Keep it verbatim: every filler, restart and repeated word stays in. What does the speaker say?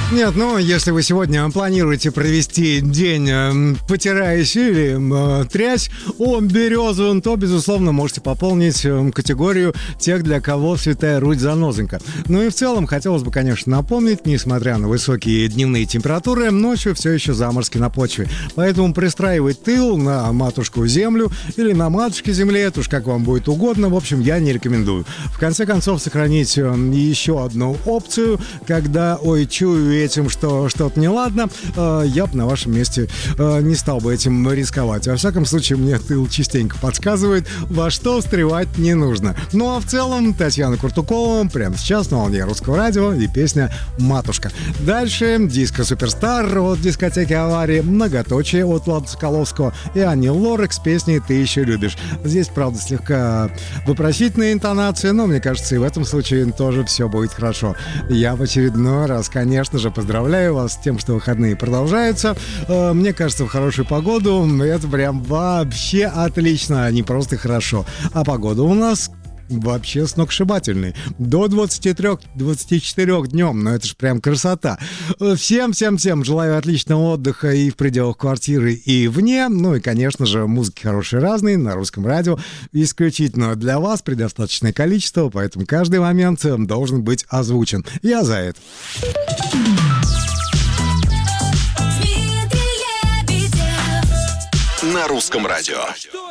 Нет, ну, если вы сегодня планируете провести день, э, потираясь или э, трясь о березу, то, безусловно, можете пополнить э, категорию тех, для кого Святая Русь занозонька. Ну и в целом, хотелось бы, конечно, напомнить, несмотря на высокие дневные температуры, ночью все еще заморозки на почве. Поэтому пристраивать тыл на матушку землю или на матушке земле, это уж как вам будет угодно, в общем, я не рекомендую. В конце концов, сохранить э, еще одну опцию, когда, ой, чую этим, что что-то неладно, э, я бы на вашем месте э, не стал бы этим рисковать. Во всяком случае, мне тыл частенько подсказывает, во что встревать не нужно. Ну а в целом, Татьяна Куртукова прямо сейчас на волне Русского радио и песня «Матушка». Дальше диско «Суперстар» от дискотеки «Аварии», «Многоточие» от Влада Соколовского и Ани Лорак с песней «Ты еще любишь». Здесь, правда, слегка вопросительная интонация, но мне кажется, и в этом случае тоже все будет хорошо. Я в очередной раз, конечно же, поздравляю вас с тем, что выходные продолжаются. Мне кажется, в хорошую погоду это прям вообще отлично, не просто хорошо. А погода у нас вообще сногсшибательный. До двадцати трёх - двадцати четырёх днем, но это ж прям красота. Всем-всем-всем желаю отличного отдыха и в пределах квартиры, и вне. Ну и, конечно же, музыки хорошие разные на Русском радио. Исключительно для вас предостаточное количество, поэтому каждый момент должен быть озвучен. Я за это. На Русском радио.